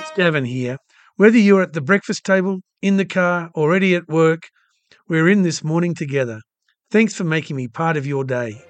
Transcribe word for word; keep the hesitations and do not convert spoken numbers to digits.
It's Davin here. Whether you're at the breakfast table, in the car, already at work, we're in this morning together. Thanks for making me part of your day.